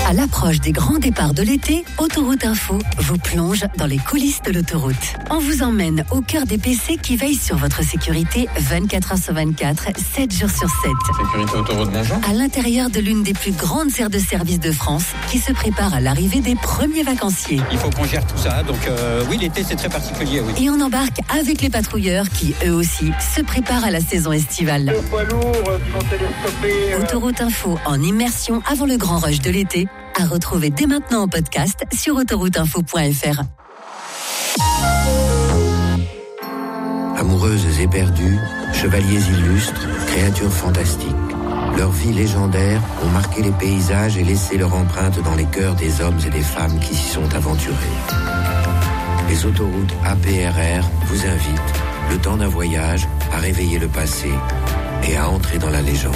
À l'approche des grands départs de l'été, Autoroute Info vous plonge dans les coulisses de l'autoroute. On vous emmène au cœur des PC qui veillent sur votre sécurité 24 heures sur 24, 7 jours sur 7. Sécurité autoroute, bonjour. À l'intérieur de l'une des plus grandes aires de service de France qui se prépare à l'arrivée des premiers vacanciers. Il faut qu'on gère tout ça, donc oui, l'été c'est très particulier, oui. Et on embarque avec les patrouilleurs qui, eux aussi, se préparent à la saison estivale. Le poids lourd, télescopé. Autoroute Info en immersion avant le grand rush de l'été, à retrouver dès maintenant en podcast sur autorouteinfo.fr. Amoureuses éperdues, chevaliers illustres, créatures fantastiques. Leurs vies légendaires ont marqué les paysages et laissé leur empreinte dans les cœurs des hommes et des femmes qui s'y sont aventurés. Les autoroutes APRR vous invitent, le temps d'un voyage, à réveiller le passé et à entrer dans la légende.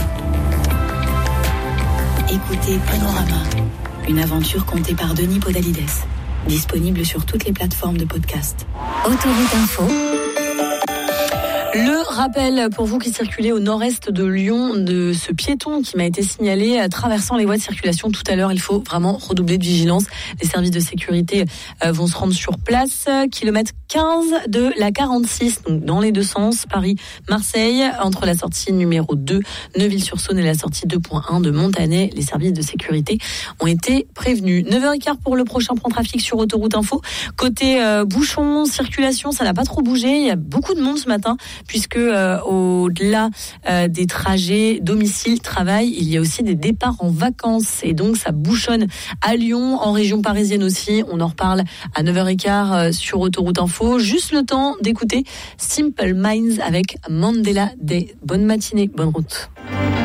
Écoutez Panorama, une aventure contée par Denis Podalides. Disponible sur toutes les plateformes de podcast. Autoroute Info. Le rappel pour vous qui circulez au nord-est de Lyon de ce piéton qui m'a été signalé traversant les voies de circulation tout à l'heure. Il faut vraiment redoubler de vigilance. Les services de sécurité vont se rendre sur place. Kilomètre 15 de la 46, donc dans les deux sens, Paris-Marseille, entre la sortie numéro 2, Neuville-sur-Saône et la sortie 2.1 de Montanet. Les services de sécurité ont été prévenus. 9h15 pour le prochain point trafic sur Autoroute Info. Côté bouchon, circulation, ça n'a pas trop bougé. Il y a beaucoup de monde ce matin, puisque au-delà des trajets domicile-travail, il y a aussi des départs en vacances. Et donc, ça bouchonne à Lyon, en région parisienne aussi. On en reparle à 9h15 sur Autoroute Info. Juste le temps d'écouter Simple Minds avec Mandela Day. Bonne matinée, bonne route.